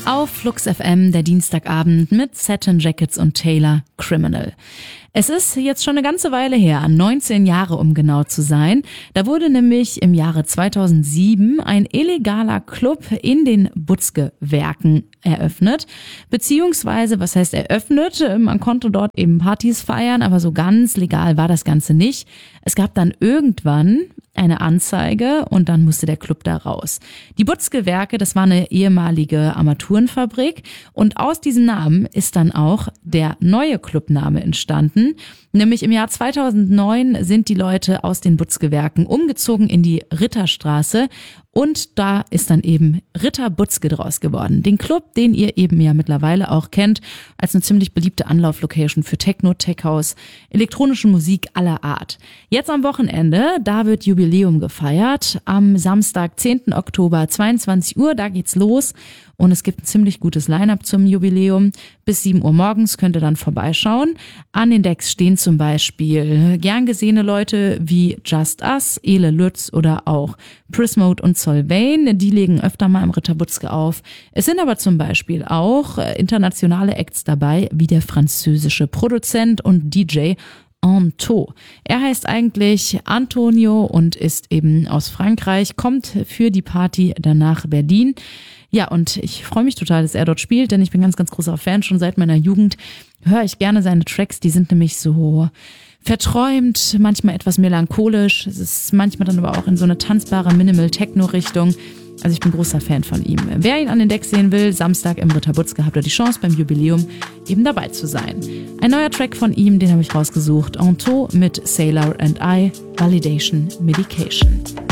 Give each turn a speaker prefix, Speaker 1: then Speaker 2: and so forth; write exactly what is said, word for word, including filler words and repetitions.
Speaker 1: Auf Flux F M der Dienstagabend mit Satin Jackets und Taylor, Criminal. Es ist jetzt schon eine ganze Weile her, neunzehn Jahre um genau zu sein. Da wurde nämlich im Jahre zweitausendsieben ein illegaler Club in den Butzke-Werken eröffnet. Beziehungsweise, was heißt eröffnet? Man konnte dort eben Partys feiern, aber so ganz legal war das Ganze nicht. Es gab dann irgendwann eine Anzeige und dann musste der Club da raus. Die Butzke-Werke, das war eine ehemalige Armaturenfabrik und aus diesem Namen ist dann auch der neue Clubname entstanden. Nämlich im Jahr zweitausendneun sind die Leute aus den Butzke-Werken umgezogen in die Ritterstraße und da ist dann eben Ritter Butzke draus geworden. Den Club, den ihr eben ja mittlerweile auch kennt, als eine ziemlich beliebte Anlauflocation für Techno, Tech House, elektronische Musik aller Art. Jetzt am Wochenende, da wird Jubiläum gefeiert. Am Samstag, zehnten Oktober, zweiundzwanzig Uhr, da geht's los. Und es gibt ein ziemlich gutes Line-Up zum Jubiläum. Bis sieben Uhr morgens könnt ihr dann vorbeischauen. An den Decks stehen zum Beispiel gern gesehene Leute wie Just Us, Ele Lütz oder auch Prismode und Solveig. Die legen öfter mal im Ritter Butzke auf. Es sind aber zum Beispiel auch internationale Acts dabei, wie der französische Produzent und D J Anto. Er heißt eigentlich Antonio und ist eben aus Frankreich, kommt für die Party dann nach Berlin. Ja, und ich freue mich total, dass er dort spielt, denn ich bin ganz, ganz großer Fan. Schon seit meiner Jugend höre ich gerne seine Tracks. Die sind nämlich so verträumt, manchmal etwas melancholisch. Es ist manchmal dann aber auch in so eine tanzbare Minimal-Techno-Richtung. Also ich bin großer Fan von ihm. Wer ihn an den Decks sehen will, Samstag im Ritter Butzke habt ihr die Chance, beim Jubiläum eben dabei zu sein. Ein neuer Track von ihm, den habe ich rausgesucht. Anto mit Sailor and I, Validation Medication.